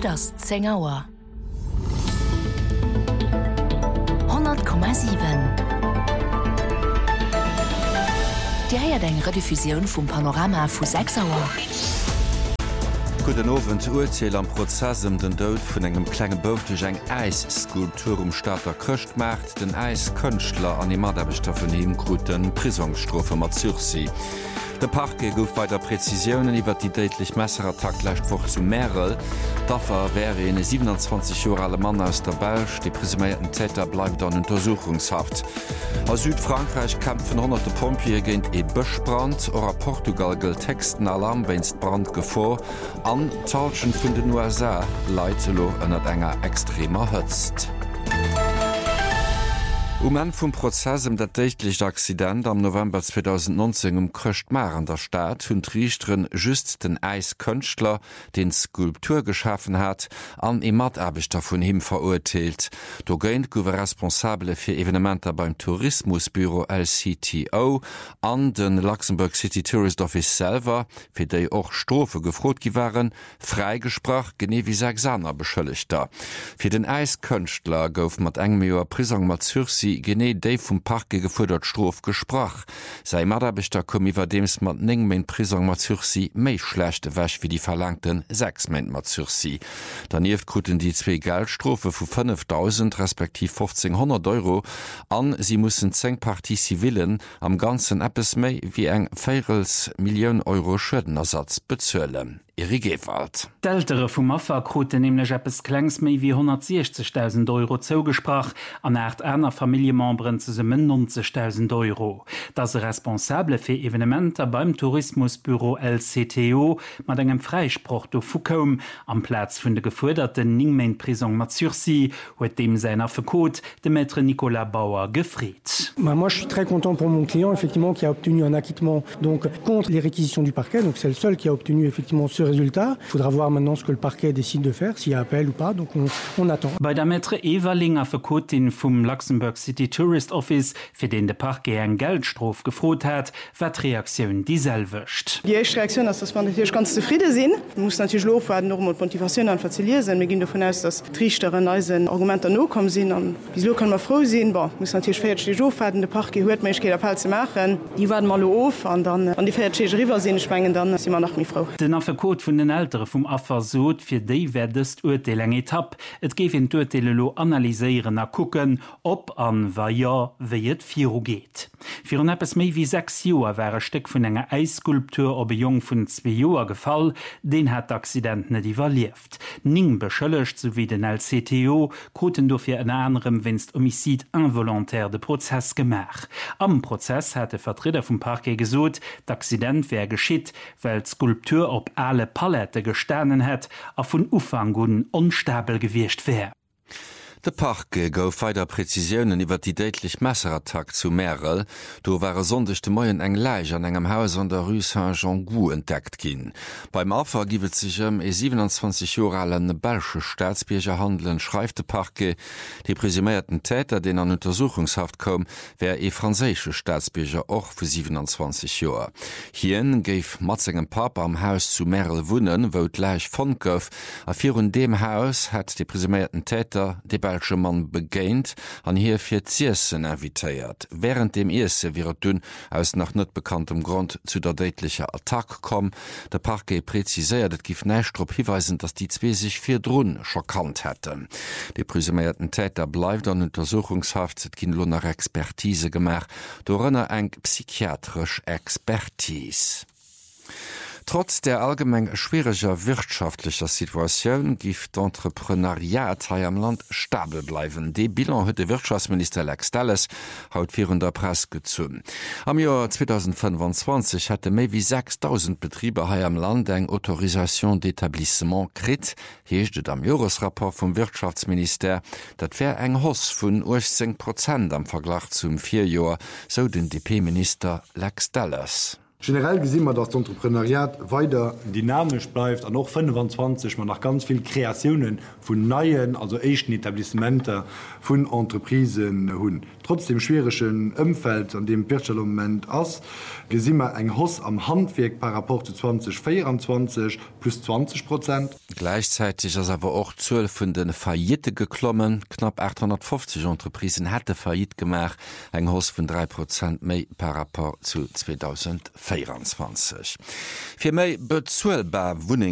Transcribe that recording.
das 10 Uhr. 100,7. Die heiert eng Rediffusion vum Panorama vu 6 Uhr. Guten Abend, Urzähl am Prozess den Tod vun engem kleinen Bootech eng Eisskulptur Staater Krcht macht, den Eiskünstler an die Maderbeter vun ihm kruten Prisonstrofe mat Sursi. Der Parke gouf bei der Präzisionen iwwer die deitlich Messerattack lächtwoch zu Merel. Daffer wäre en 27 Jahre alle Mann aus der Belsch, die presumierten Täter bleibt an Untersuchungshaft. Aus Südfrankreich kämpfen hunderte Pompier géint e Bëschbrand, or a Portugal gilt Texten Alarm wennst Brand gevor, an Talschen vun den USA Leitelo ënnert enger extremer hëtzt. En vum Prozessem dat deichtliche Accident am November 2019 Krchtmar an der Staat hunn Richteren just den Eiskünstler, den Skulptur geschaffen hat, an e Maderbeter vun him verurteilt. Do géint gower responsable fir Evenementer beim Tourismusbüro LCTO an den Luxemburg City Tourist Office selber, fir déi och Strofe gefrot gi waren, freigesprach gene wie 6 aner Beschëlligter. Fir den Eiskünstler gouf mat eng Joer Prison mat Sursi gené déi vum Parke gefordert Strof gesprach. Sei Maderbeter kom iwwer dems mat 9 Main Prison mat Sursi méi schlechte wäch wie die verlangten 6 Main mat Sursi. Danief kruten die 2 Geldstrofe vu 5.000 respektiv 1.500 Euro an, sie mussssen 10 Partie Zivilen am ganzen Appes méi wie eng 4 Millioun Euro Schëdenersatz bezuelen. Gewalt. D'Ältere vum Affer kruten nämlich etwas klengs méi wie 160.000 Euro zougesprach, an 8 einer Familienmembern zusammen 90.000 Euro. Das responsable fir Evenementer beim Tourismusbüro LCTO mat engem Freispruch do Fukom am Platz vun de geforderten Ningmain Prison mat Sursi huet dem seiner Verkot de Maître Nicolas Bauer gefriet. Moi je suis très content pour mon client effectivement qui a obtenu un acquittement donc contre les réquisitions du parquet, donc c'est le seul qui a obtenu effectivement ce résultat. Il faudra voir maintenant ce que le parquet décide de faire, s'il y a appel ou pas, donc on attend. Bei der Maître Everlinger Verkotin vom Luxemburg City Tourist Office, für den der Parquet ein Geldstrof gefroht hat, wird die Reaktion dieselwischt. Die erste Reaktion ist, dass man natürlich ganz zufrieden sind. Man muss natürlich laufen, noch mal Motivationen verzählen. Wir gehen davon aus, dass die Richter an unseren Argumenten noch kommen sind. Und wieso können wir froh sein? Man muss natürlich fertig laufen, der Parquet hört, man geht Appell zu machen. Die werden mal auf und dann, an die fertig rüber sind, springen, dann sind wir noch mehr froh. Den Verkot von den Älteren vom Affer sot, für die werdest Urteil eng Etapp. Et gef in Urteilelo analyseieren a gucken, ob an war ja, wie et Firo geht. Für ein etwas mehr wie 6 Jahre wäre ein Stück von einer Eisskulptur ob ein Jung von 2 Jahren gefallen, den hat der Accident nicht überlebt. Ning beschuldigt, sowie den LCTO, kruten dafür in anderem wenn's Homizid involontaire de Prozess gemacht. Am Prozess hat der Vertreter vom Parquet gesagt, der Accident wäre geschieht, weil die Skulptur ob alle Palette gestanden hat, a von Ufang unstabil gewircht wäre. De Parke gouf weiter Präzisionen iwwer die deitlich Messerattack zu Merel, do war sondechte Moien eng Leich an engem Haus an der Rue Saint-Jean-Gou entdeckt ginn. Beim Affer giwet sich e 27 Jahre alten Belsche Staatsbierger handeln, schreift de Parke, die presumierten Täter, den an Untersuchungshaft kom, wär e franzésche Staatsbierger och vu 27 Joer. Hien geif matzegem Papa am Haus zu Merel wunnen, wo gleich von gouf, a virun dem Haus hat die presumierten Täter de belsche Mann begéint an hier fir Ziessen invitéiert. Während dem Ise wie dünn aus nach net bekanntem Grund zu der deitlicher Attack kom, der Parquet präziséiert, et gif näistrop hiweisen, dass die zwee sich fir Drun schokant hätten. Die presumierten Täter bleibt an Untersuchungshaft, et ginn lo nach Expertise gemach, dorënner eng psychiatrisch Expertise. Trotz der allgemein schwieriger wirtschaftlicher Situation gift d'Entrepreneuriat hier am Land stabil bleiben. Die Bilan hat der Wirtschaftsminister Lex Dallas haut vir der Presse gezogen. Am Jahr 2025 hatte mehr wie 6.000 Betriebe hier am Land eng Autorisation d'établissement krit, heeschte am Jahresrapport vom Wirtschaftsminister, dat wär eng Hoss von 18% am Vergleich zum 4 Jahr, so den DP-Minister Lex Dallas. Generell gesehen wir, dass das Entrepreneuriat weiter dynamisch bleibt und auch 25 man nach ganz viel Kreationen von neuen, also echten Etablissementen von Entreprisen hun. Trotzdem schwierischen Umfeld, an dem Wirtschaftsmoment ist, gesehen wir ein Haus am Handwerk par rapport zu 2024 plus 20%. Gleichzeitig ist aber auch 12 von den Faillite geklommen. Knapp 850 Entreprisen hätte Faillit gemacht. Ein Haus von 3% mehr par rapport zu 2024. Für mehr bezahlbar Wohnungen